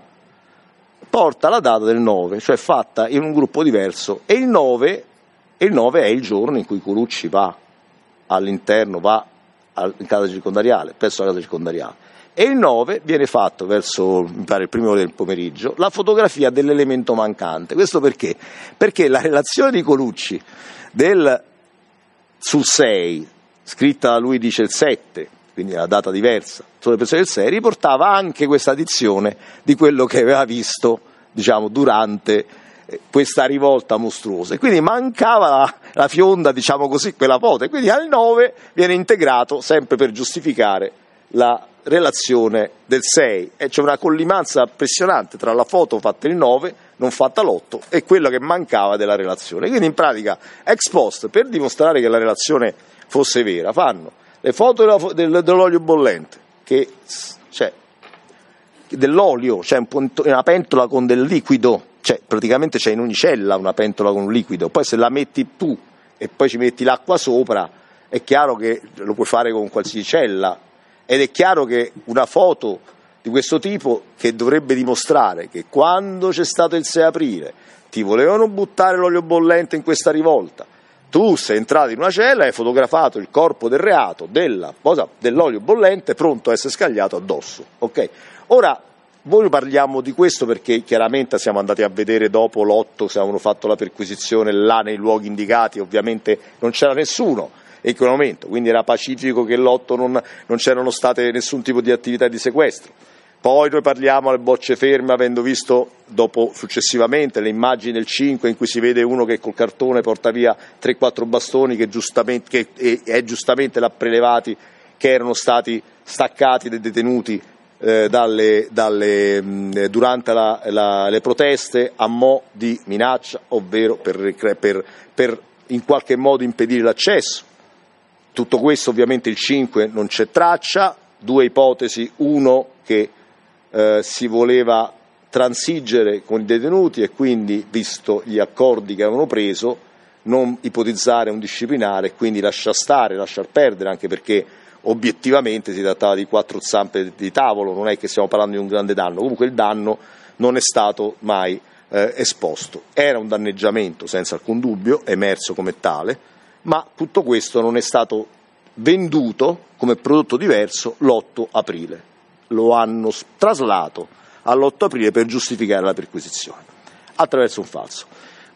porta la data del nove, cioè fatta in un gruppo diverso, e il nove, e il nove è il giorno in cui Colucci va all'interno, va in casa circondariale, presso la casa circondariale. E il nove viene fatto verso, mi pare, il primo ore del pomeriggio, la fotografia dell'elemento mancante. Questo perché? Perché la relazione di Colucci del, sul sei, scritta da lui dice il sette, quindi la data diversa, sulle persone del sei, riportava anche questa addizione di quello che aveva visto, diciamo, durante questa rivolta mostruosa. E quindi mancava la, la fionda, diciamo così, quella foto, e quindi al nove viene integrato, sempre per giustificare la relazione del sei, e c'è una collimanza impressionante tra la foto fatta il nove, non fatta l'otto, e quella che mancava della relazione. Quindi in pratica, ex post, per dimostrare che la relazione fosse vera, fanno le foto della, del, dell'olio bollente, che cioè, dell'olio, c'è cioè una pentola con del liquido, cioè praticamente c'è in ogni cella una pentola con un liquido, poi se la metti tu e poi ci metti l'acqua sopra, è chiaro che lo puoi fare con qualsiasi cella. Ed è chiaro che una foto di questo tipo, che dovrebbe dimostrare che quando c'è stato il sei aprile ti volevano buttare l'olio bollente in questa rivolta, tu sei entrato in una cella e hai fotografato il corpo del reato della, cosa, dell'olio bollente pronto a essere scagliato addosso. Okay? Ora, voi parliamo di questo perché chiaramente siamo andati a vedere dopo l'otto, se avevano fatto la perquisizione là nei luoghi indicati, ovviamente non c'era nessuno in quel momento, quindi era pacifico che l'otto non, non c'erano state nessun tipo di attività di sequestro. Poi noi parliamo alle bocce ferme, avendo visto dopo successivamente le immagini del cinque in cui si vede uno che col cartone porta via tre quattro bastoni che giustamente, che, e, e giustamente l'ha prelevati, che erano stati staccati dai detenuti eh, dalle, dalle, mh, durante la, la, le proteste a mo' di minaccia, ovvero per, per, per in qualche modo impedire l'accesso. Tutto questo ovviamente il cinque non c'è traccia, due ipotesi, uno che eh, si voleva transigere con i detenuti e quindi, visto gli accordi che avevano preso, non ipotizzare un disciplinare e quindi lasciar stare, lasciar perdere, anche perché obiettivamente si trattava di quattro zampe di tavolo, non è che stiamo parlando di un grande danno, comunque il danno non è stato mai eh, esposto. Era un danneggiamento senza alcun dubbio, emerso come tale, ma tutto questo non è stato venduto come prodotto diverso l'otto aprile. Lo hanno traslato all'otto aprile per giustificare la perquisizione, attraverso un falso.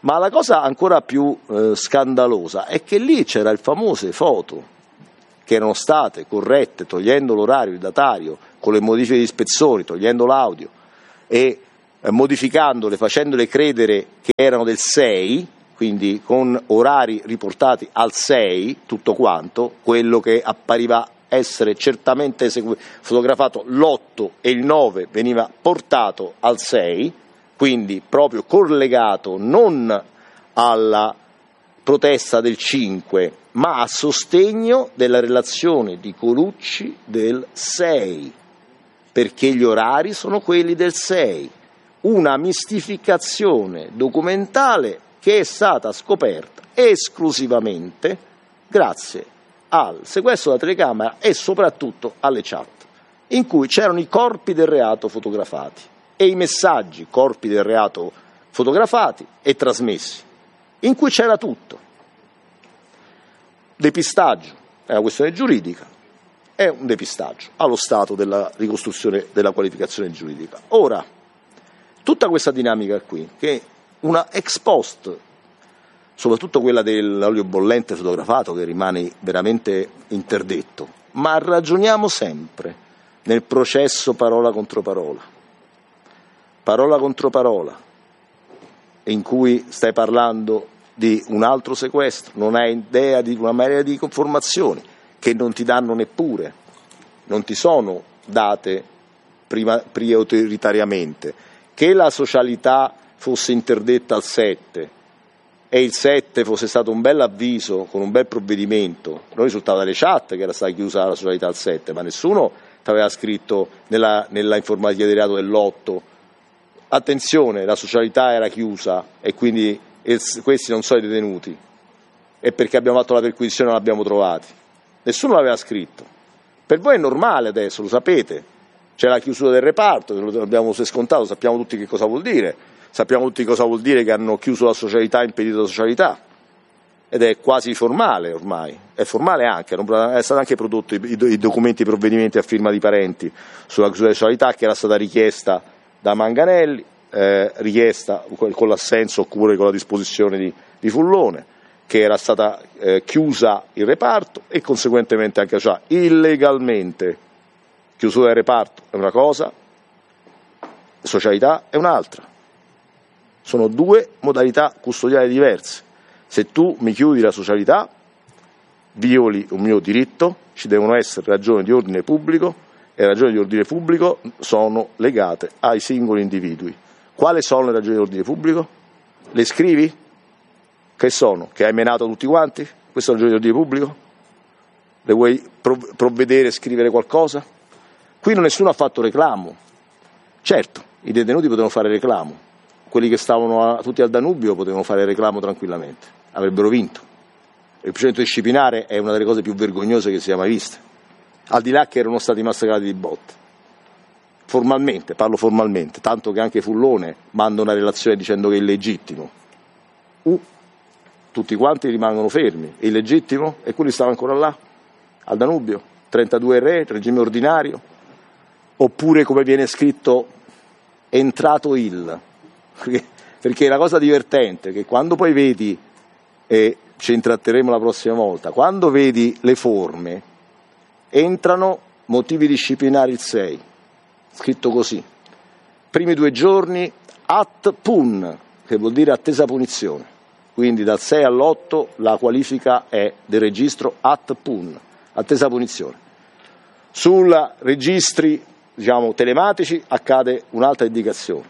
Ma la cosa ancora più eh, scandalosa è che lì c'era il famose foto che erano state corrette togliendo l'orario, il datario, con le modifiche di spezzoni, togliendo l'audio e eh, modificandole, facendole credere che erano del sei, quindi con orari riportati al sei, tutto quanto, quello che appariva essere certamente esegu- fotografato l'otto e il nove veniva portato al sei, quindi proprio collegato non alla protesta del cinque, ma a sostegno della relazione di Colucci del sei, perché gli orari sono quelli del sei. Una mistificazione documentale che è stata scoperta esclusivamente grazie al sequestro della telecamera e soprattutto alle chat, in cui c'erano i corpi del reato fotografati e i messaggi corpi del reato fotografati e trasmessi, in cui c'era tutto. Depistaggio è una questione giuridica, è un depistaggio allo stato della ricostruzione della qualificazione giuridica. Ora, tutta questa dinamica qui, che una ex post, soprattutto quella dell'olio bollente fotografato, che rimane veramente interdetto, ma ragioniamo sempre nel processo parola contro parola, parola contro parola, in cui stai parlando di un altro sequestro, non hai idea di una marea di informazioni che non ti danno neppure, non ti sono date prima, prioritariamente, che la socialità fosse interdetta al sette e il sette fosse stato un bel avviso con un bel provvedimento, non risultava dalle chat che era stata chiusa la socialità al sette, ma nessuno ti aveva scritto nella, nella informativa di reato dell'otto, attenzione, la socialità era chiusa e quindi questi non sono i detenuti, e perché abbiamo fatto la perquisizione non l'abbiamo trovati. Nessuno l'aveva scritto. Per voi è normale adesso, lo sapete, c'è la chiusura del reparto, lo abbiamo scontato, sappiamo tutti che cosa vuol dire, sappiamo tutti cosa vuol dire che hanno chiuso la socialità, impedito la socialità, ed è quasi formale ormai, è formale anche, è stato anche prodotto i, i documenti, i provvedimenti a firma di parenti sulla chiusura della socialità, che era stata richiesta da Manganelli, Eh, richiesta con l'assenso oppure con la disposizione di, di Fullone, che era stata eh, chiusa il reparto e conseguentemente anche cioè, illegalmente. Chiusura del reparto è una cosa, socialità è un'altra. Sono due modalità custodiali diverse. Se tu mi chiudi la socialità, violi un mio diritto, ci devono essere ragioni di ordine pubblico e ragioni di ordine pubblico sono legate ai singoli individui. Quali sono le ragioni di ordine pubblico? Le scrivi? Che sono? Che hai menato tutti quanti? Queste sono ragioni di ordine pubblico? Le vuoi provvedere e scrivere qualcosa? Qui non nessuno ha fatto reclamo. Certo, i detenuti potevano fare reclamo, quelli che stavano a, tutti al Danubio potevano fare reclamo tranquillamente, avrebbero vinto. Il procedimento disciplinare è una delle cose più vergognose che si sia mai viste, al di là che erano stati massacrati di botte. Formalmente, parlo formalmente, tanto che anche Fullone manda una relazione dicendo che è illegittimo. Uh, tutti quanti rimangono fermi, è illegittimo? E quelli stavano ancora là, al Danubio, trentadue re, regime ordinario, oppure come viene scritto, entrato il. Perché la cosa divertente è che quando poi vedi, e ci intratteremo la prossima volta, quando vedi le forme, entrano motivi disciplinari il sei. Scritto così, primi due giorni at pun, che vuol dire attesa punizione, quindi dal sei all'otto la qualifica è del registro at pun, attesa punizione. Sui registri diciamo telematici accade un'altra indicazione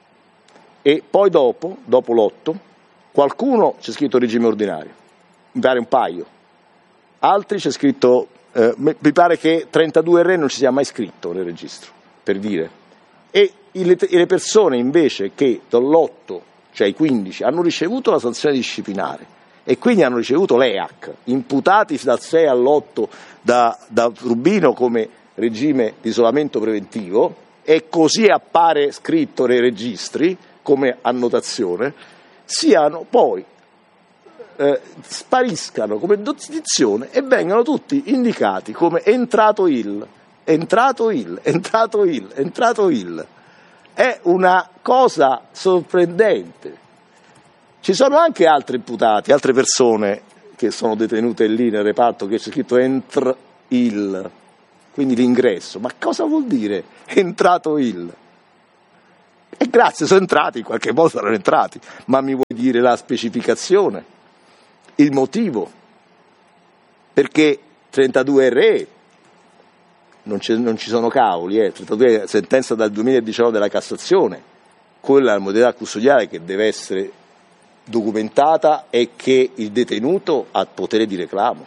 e poi dopo, dopo l'otto, qualcuno c'è scritto regime ordinario, mi pare un paio, altri c'è scritto, eh, mi pare che trentadue re non ci sia mai scritto nel registro, per dire, e le persone invece che dall'otto, cioè i quindici, hanno ricevuto la sanzione disciplinare e quindi hanno ricevuto l'E A C, imputati dal sei all'otto da, da Rubino come regime di isolamento preventivo, e così appare scritto nei registri come annotazione, siano poi eh, spariscano come dozizione e vengano tutti indicati come entrato il. Entrato il, entrato il, entrato il. È una cosa sorprendente. Ci sono anche altri imputati, altre persone che sono detenute lì nel reparto che c'è scritto entr il, quindi l'ingresso. Ma cosa vuol dire entrato il? E grazie, sono entrati, in qualche modo saranno entrati, ma mi vuoi dire la specificazione, il motivo? Perché trentadue R E non, non ci sono cavoli, eh. trentadue sentenza dal duemiladiciannove della Cassazione, quella è la modalità custodiale che deve essere documentata e che il detenuto ha potere di reclamo.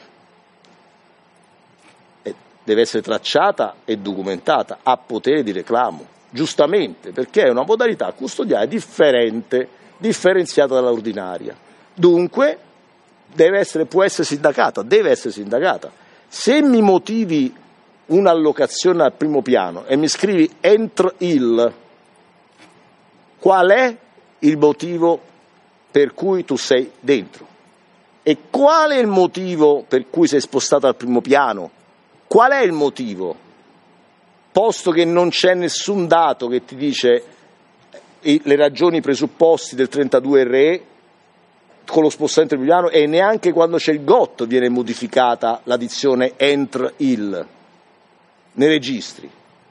E deve essere tracciata e documentata, ha potere di reclamo, giustamente, perché è una modalità custodiale differente, differenziata dall'ordinaria. Dunque deve essere, può essere sindacata, deve essere sindacata. Se mi motivi un'allocazione al primo piano e mi scrivi entr il, qual è il motivo per cui tu sei dentro? E qual è il motivo per cui sei spostato al primo piano? Qual è il motivo? Posto che non c'è nessun dato che ti dice le ragioni, i presupposti del trentadue R E con lo spostamento al primo piano, e neanche quando c'è il G O T viene modificata la dizione entr il nei registri.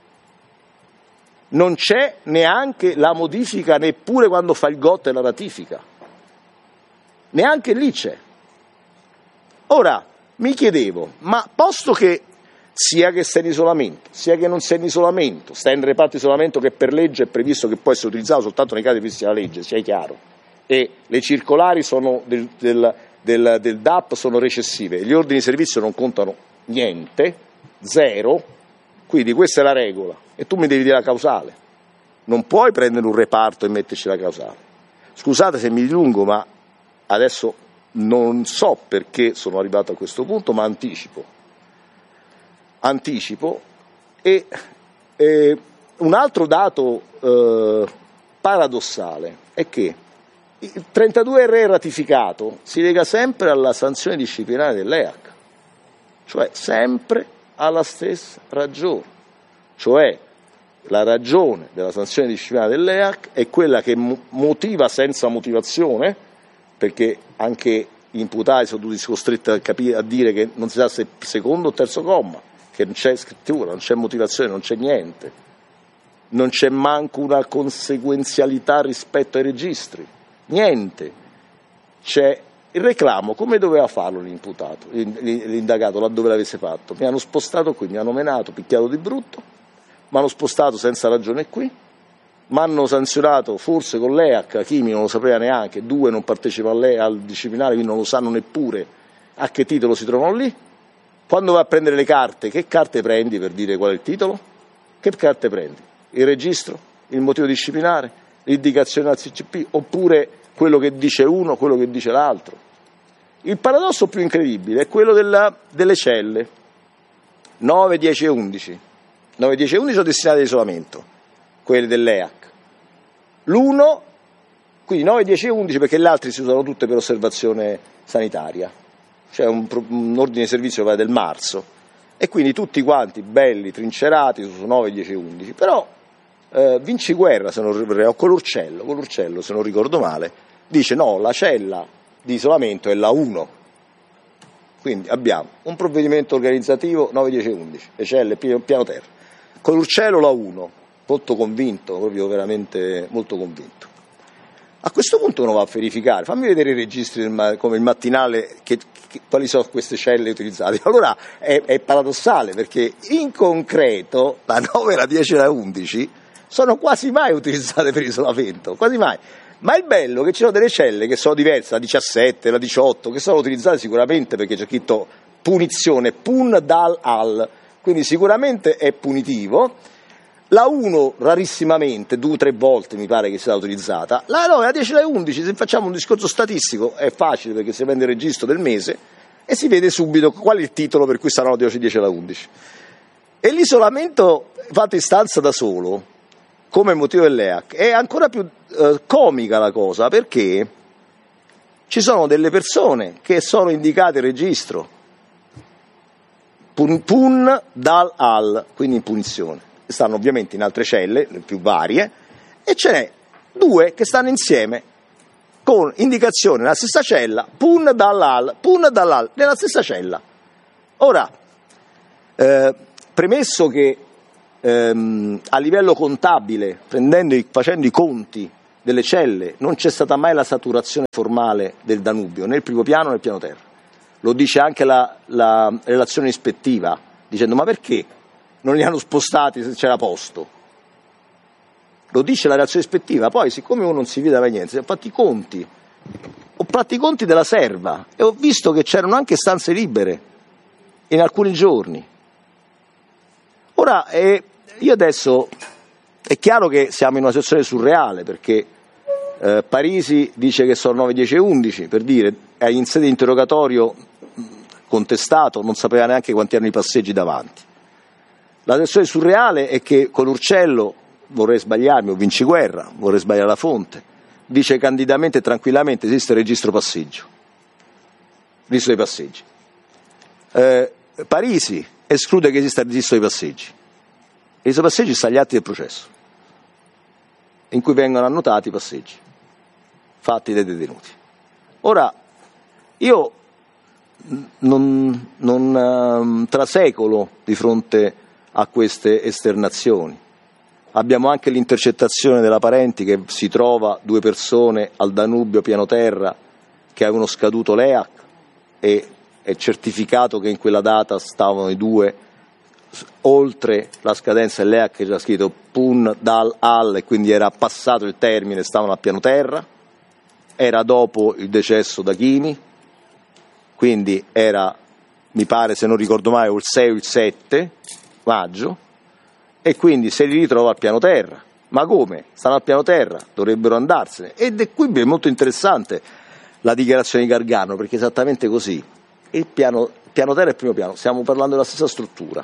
Non c'è neanche la modifica, neppure quando fa il G O T e la ratifica. Neanche lì c'è. Ora, mi chiedevo, ma posto che sia che sei in isolamento, sia che non sei in isolamento, stai in reparto di isolamento che per legge è previsto che può essere utilizzato soltanto nei casi previsti dalla legge, sia chiaro, e le circolari sono del, del, del, del D A P sono recessive, gli ordini di servizio non contano niente, zero, quindi questa è la regola, e tu mi devi dire la causale. Non puoi prendere un reparto e metterci la causale. Scusate se mi dilungo, ma adesso non so perché sono arrivato a questo punto, ma anticipo. Anticipo e, e un altro dato eh, paradossale è che il trentadue R E ratificato si lega sempre alla sanzione disciplinare dell'E A C, cioè sempre alla stessa ragione, cioè la ragione della sanzione disciplinare dell'E A C è quella che motiva senza motivazione, perché anche gli imputati sono tutti costretti a, capire, a dire che non si sa se secondo o terzo comma, che non c'è scrittura, non c'è motivazione, non c'è niente, non c'è manco una conseguenzialità rispetto ai registri, niente, c'è il reclamo. Come doveva farlo l'imputato, l'indagato, laddove l'avesse fatto? Mi hanno spostato qui, mi hanno menato, picchiato di brutto, mi hanno spostato senza ragione qui, mi hanno sanzionato forse con l'E A C, Chimi non lo sapeva neanche, due non partecipano al disciplinare, quindi non lo sanno neppure a che titolo si trovano lì. Quando vai a prendere le carte, che carte prendi per dire qual è il titolo? Che carte prendi? Il registro? Il motivo disciplinare? L'indicazione al C C P? Oppure quello che dice uno, quello che dice l'altro? Il paradosso più incredibile è quello della, delle celle nove, dieci e undici. nove, dieci e undici sono destinate all'isolamento, quelle dell'E A C. L'uno, quindi nove, dieci e undici, perché le altre si usano tutte per osservazione sanitaria. C'è un, un ordine di servizio che va del marzo, e quindi tutti quanti belli, trincerati su nove, dieci e undici. Però eh, Vinciguerra, se non, o Colurcello, Colurcello, se non ricordo male, dice no, la cella di isolamento è la uno. Quindi abbiamo un provvedimento organizzativo nove, dieci e undici, le celle piano, piano terra. Colurcello la uno, molto convinto, proprio veramente molto convinto. A questo punto uno va a verificare, fammi vedere i registri del, come il mattinale, che, che, quali sono queste celle utilizzate. Allora è, è paradossale, perché in concreto la nove, la dieci e la undici sono quasi mai utilizzate per isolamento, quasi mai. Ma il bello è che ci sono delle celle che sono diverse, la diciassette, la diciotto, che sono utilizzate sicuramente perché c'è scritto punizione, pun dal al, quindi sicuramente è punitivo. La uno rarissimamente, due o tre volte mi pare che sia utilizzata, la nove, la dieci e la undici, se facciamo un discorso statistico è facile perché si prende il registro del mese e si vede subito qual è il titolo per cui saranno la dieci, dieci e la undici. E l'isolamento fatto in stanza da solo, come motivo dell'E A C, è ancora più eh, comica la cosa, perché ci sono delle persone che sono indicate in registro, pun, pun dal al, quindi in punizione. Stanno ovviamente in altre celle, più varie, e ce n'è due che stanno insieme con indicazione nella stessa cella, Pun Dallal, Pun Dallal, nella stessa cella. Ora, eh, premesso che ehm, a livello contabile, prendendo i, facendo i conti delle celle, non c'è stata mai la saturazione formale del Danubio, né il primo piano né il piano terra. Lo dice anche la, la relazione ispettiva, dicendo ma perché non li hanno spostati se c'era posto? Lo dice la relazione ispettiva, poi siccome uno non si fida mai niente, si sono fatti i conti, ho fatto i conti della serva e ho visto che c'erano anche stanze libere in alcuni giorni. Ora, eh, io adesso, è chiaro che siamo in una situazione surreale, perché eh, Parisi dice che sono nove, dieci e undici, per dire, è in sede di interrogatorio contestato, non sapeva neanche quanti erano i passeggi davanti. La situazione surreale è che con Urcello, vorrei sbagliarmi, o Vinciguerra, vorrei sbagliare la fonte, dice candidamente e tranquillamente esiste il registro passeggio, registro dei passeggi. Eh, Parisi esclude che esista il registro dei passeggi. Il registro dei passeggi sta agli atti del processo, in cui vengono annotati i passeggi fatti dai detenuti. Ora, io non, non um, trasecolo di fronte a queste esternazioni. Abbiamo anche l'intercettazione della Parenti che si trova due persone al Danubio piano terra che avevano scaduto l'E A C e è certificato che in quella data stavano i due oltre la scadenza dell'E A C, che c'era scritto Pun Dal Al e quindi era passato il termine, stavano a piano terra, era dopo il decesso d'Achini, quindi era, mi pare se non ricordo male, o il sei o il sette maggio, e quindi se li ritrova al piano terra. Ma come? Stanno al piano terra, dovrebbero andarsene. Ed è qui è molto interessante la dichiarazione di Gargano, perché è esattamente così. Il piano, piano terra e il primo piano, stiamo parlando della stessa struttura.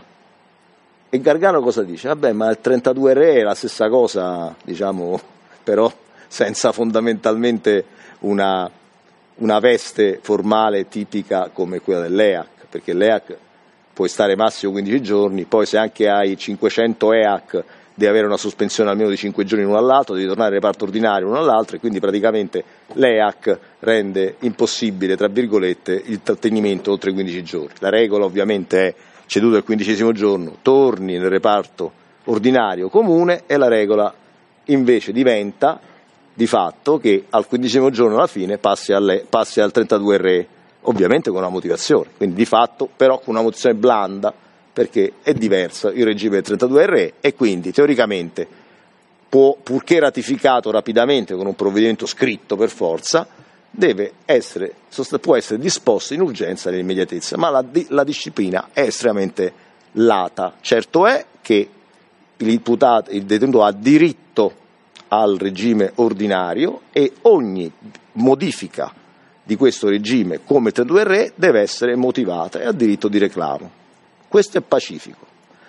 E Gargano cosa dice? Vabbè, ma il trentadue R è la stessa cosa, diciamo, però senza fondamentalmente una, una veste formale tipica come quella dell'E A C, perché l'E A C puoi stare massimo quindici giorni, poi se anche hai cinquecento E A C devi avere una sospensione almeno di cinque giorni l'uno all'altro, devi tornare al reparto ordinario l'uno all'altro, e quindi praticamente l'E A C rende impossibile, tra virgolette, il trattenimento oltre i quindici giorni. La regola ovviamente è ceduto il quindicesimo giorno, torni nel reparto ordinario comune, e la regola invece diventa di fatto che al quindicesimo giorno alla fine passi, alle, passi al trentadue R E, ovviamente con una motivazione, quindi di fatto però con una motivazione blanda, perché è diverso il regime del trentadue R E e quindi teoricamente può, purché ratificato rapidamente con un provvedimento scritto per forza, deve essere, può essere disposto in urgenza e nell'immediatezza, ma la, la disciplina è estremamente lata. Certo è che l'imputato, il detenuto ha diritto al regime ordinario e ogni modifica di questo regime come il trentadue R E deve essere motivata e ha diritto di reclamo. Questo è pacifico.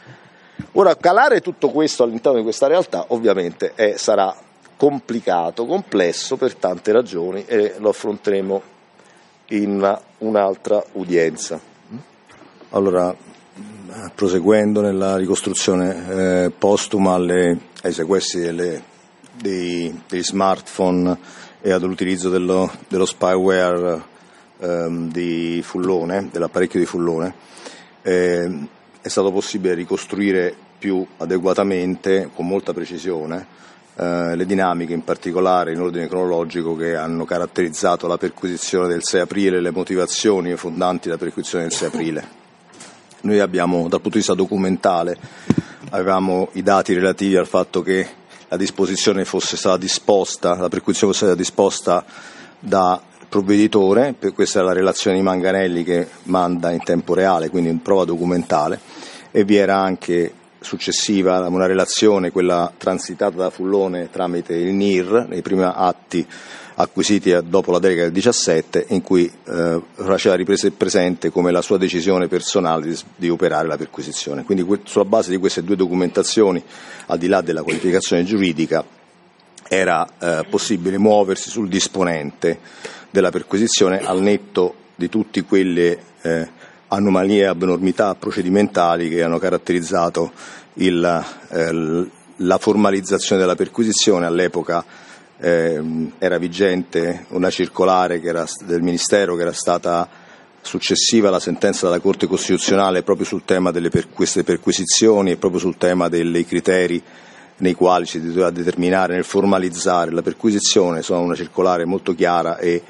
Ora, calare tutto questo all'interno di questa realtà ovviamente è, sarà complicato, complesso per tante ragioni, e lo affronteremo in una, un'altra udienza. Allora, proseguendo nella ricostruzione eh, postuma alle, ai sequestri delle, dei, degli smartphone e all'utilizzo dello, dello spyware ehm, di Fullone, dell'apparecchio di Fullone, eh, è stato possibile ricostruire più adeguatamente, con molta precisione, eh, le dinamiche, in particolare in ordine cronologico, che hanno caratterizzato la perquisizione del sei aprile, le motivazioni fondanti la perquisizione del sei aprile. Noi abbiamo, dal punto di vista documentale, avevamo i dati relativi al fatto che la disposizione fosse stata disposta, la perquisizione fosse stata disposta da provveditore, per questa è la relazione di Manganelli che manda in tempo reale, quindi in prova documentale, e vi era anche successiva una relazione, quella transitata da Fullone tramite il N I R, nei primi atti acquisiti dopo la delega del diciassette, in cui eh, faceva riprese presente come la sua decisione personale di, di operare la perquisizione. Quindi que- sulla base di queste due documentazioni, al di là della qualificazione giuridica, era eh, possibile muoversi sul disponente della perquisizione, al netto di tutte quelle eh, anomalie e abnormità procedimentali che hanno caratterizzato il, eh, la formalizzazione della perquisizione. All'epoca eh, era vigente una circolare che era del Ministero che era stata successiva alla sentenza della Corte Costituzionale proprio sul tema delle per, queste perquisizioni e proprio sul tema dei criteri nei quali si doveva determinare nel formalizzare la perquisizione. Sono una circolare molto chiara e